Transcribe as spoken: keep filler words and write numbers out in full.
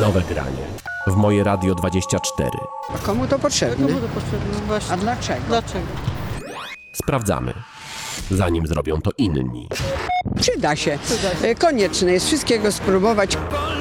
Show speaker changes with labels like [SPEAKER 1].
[SPEAKER 1] Nowe granie w Moje Radio dwadzieścia cztery.
[SPEAKER 2] A komu to potrzebne?
[SPEAKER 3] Komu to potrzebne? Właśnie.
[SPEAKER 2] A dlaczego?
[SPEAKER 3] Dlaczego?
[SPEAKER 1] Sprawdzamy, zanim zrobią to inni.
[SPEAKER 2] Przyda się.
[SPEAKER 3] Przyda się.
[SPEAKER 2] Konieczne jest wszystkiego spróbować.